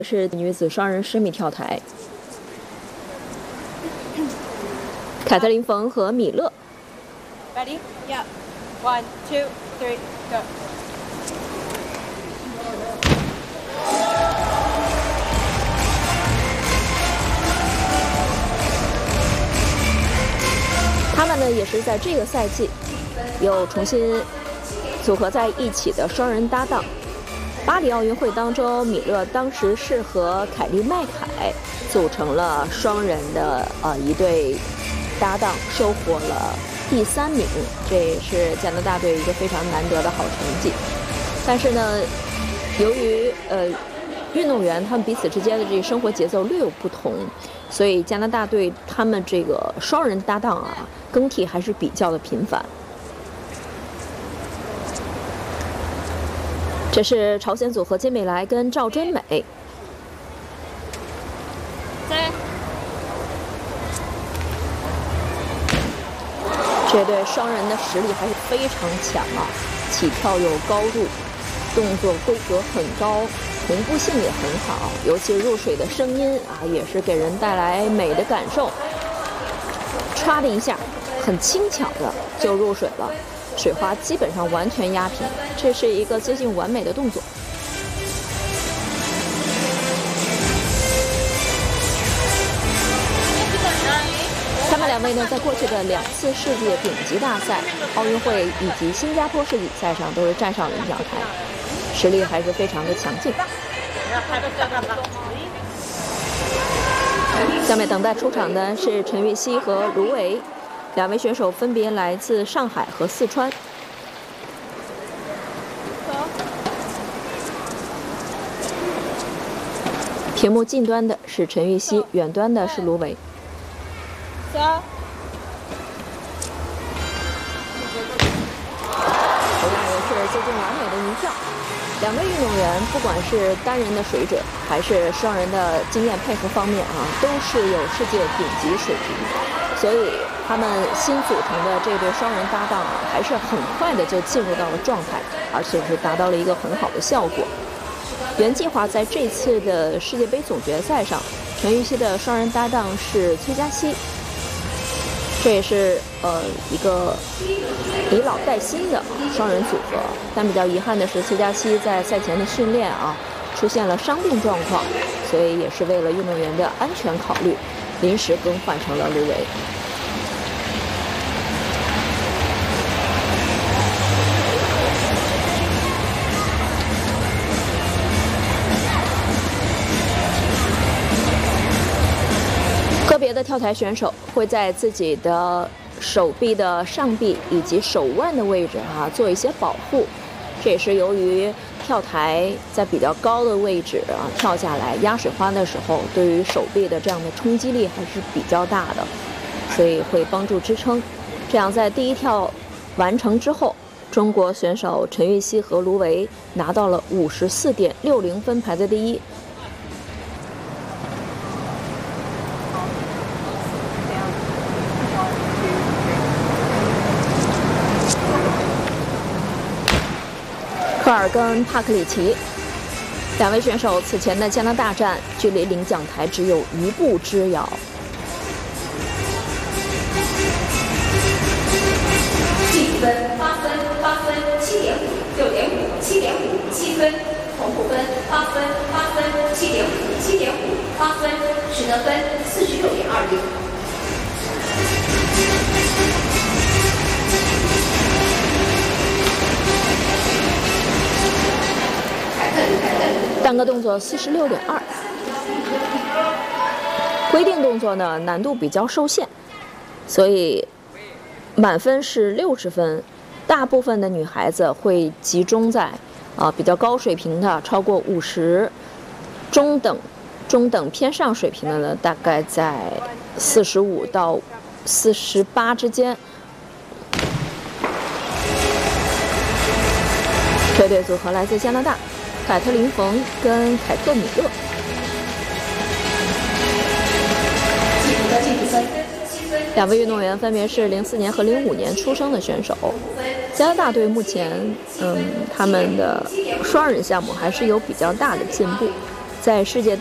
是女子双人10米跳台，凯特琳·冯和米勒。 Ready? Yeah. 1, 2, 3, go. 他们呢，也是在这个赛季又重新组合在一起的双人搭档。巴黎奥运会当中，米勒当时是和凯利麦凯组成了双人的一对搭档，收获了第3名，这也是加拿大队一个非常难得的好成绩。但是呢，由于运动员他们彼此之间的这个生活节奏略有不同，所以加拿大队他们这个双人搭档更替还是比较的频繁。这是朝鲜组合金美来跟赵真美。这对双人的实力还是非常强起跳有高度，动作规格很高，同步性也很好，尤其入水的声音也是给人带来美的感受。歘的一下，很轻巧的就入水了。水花基本上完全压平，这是一个接近完美的动作。他们2位呢，在过去的2次世界顶级大赛、奥运会以及新加坡世锦赛上都是站上领奖台，实力还是非常的强劲。下面等待出场的是陈芋汐和卢维。2位选手分别来自上海和四川。屏幕近端的是陈芋汐，远端的是卢维。同样也是接近完美的一跳。2位运动员不管是单人的水准，还是双人的经验配合方面都是有世界顶级水平，所以他们新组成的这对双人搭档还是很快的就进入到了状态，而且是达到了一个很好的效果。原计划在这次的世界杯总决赛上，陈芋汐的双人搭档是崔佳熙，这也是一个以老带新的双人组合。但比较遗憾的是，崔佳熙在赛前的训练出现了伤病状况，所以也是为了运动员的安全考虑，临时更换成了卢维。个别的跳台选手会在自己的手臂的上臂以及手腕的位置做一些保护，这也是由于跳台在比较高的位置跳下来压水花的时候，对于手臂的这样的冲击力还是比较大的，所以会帮助支撑。这样在第1跳完成之后，中国选手陈芋汐和卢维拿到了54.60分，排在第1。科尔跟帕克里奇2位选手此前的加拿大站距离领奖台只有1步之遥。 7分、8分、8分、7.5、6.5、7.5、7分，同步分8分、8分、7.5、7.5、8分，取得分46.26。 单个动作46.2，规定动作呢难度比较受限，所以满分是60分。大部分的女孩子会集中在比较高水平的超过50，中等偏上水平的呢大概在45到48之间。这对组合来自加拿大，凯特琳·冯跟凯特·米勒。2位运动员分别是04年和05年出生的选手。加拿大队目前，他们的双人项目还是有比较大的进步。 在世界